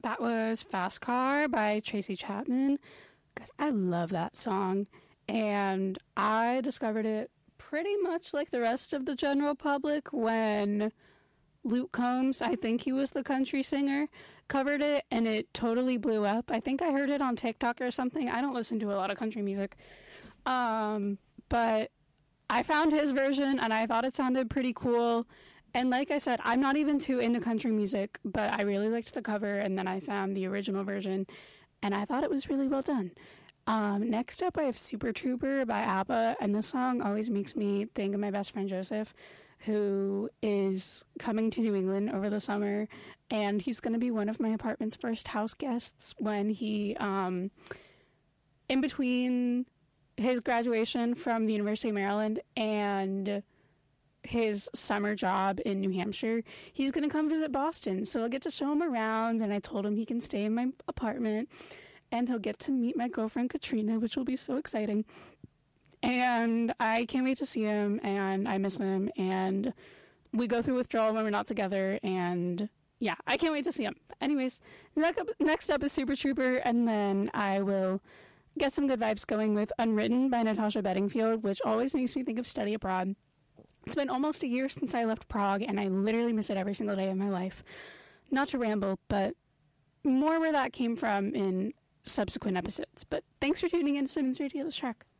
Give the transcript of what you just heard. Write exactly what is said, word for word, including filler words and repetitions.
That was Fast Car by Tracy Chapman. Guys, I love that song. And I discovered it pretty much like the rest of the general public when Luke Combs, I think he was the country singer, covered it, and it totally blew up. I think I heard it on TikTok or something. I don't listen to a lot of country music. Um, but I found his version, and I thought it sounded pretty cool. And like I said, I'm not even too into country music, but I really liked the cover, and then I found the original version, and I thought it was really well done. Um, next up, I have Super Trooper by ABBA, and this song always makes me think of my best friend Joseph, who is coming to New England over the summer, and he's going to be one of my apartment's first house guests when he, um, in between his graduation from the University of Maryland and his summer job in New Hampshire, he's going to come visit Boston, so I'll get to show him around, and I told him he can stay in my apartment, and he'll get to meet my girlfriend Katrina, which will be so exciting. And I can't wait to see him, and I miss him, and we go through withdrawal when we're not together, and yeah, I can't wait to see him. Anyways, next up, next up is Super Trooper, and then I will get some good vibes going with Unwritten by Natasha Bedingfield, which always makes me think of study abroad. It's been almost a year since I left Prague, and I literally miss it every single day of my life. Not to ramble, but more where that came from in subsequent episodes. But thanks for tuning in to Simmons Radio, this track.